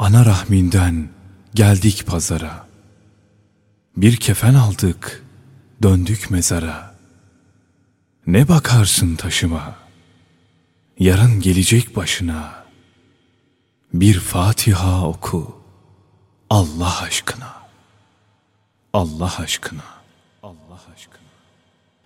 Ana rahminden geldik pazara. Bir kefen aldık, döndük mezara. Ne bakarsın taşıma? Yarın gelecek başına. Bir Fatiha oku, Allah aşkına. Allah aşkına. Allah aşkına.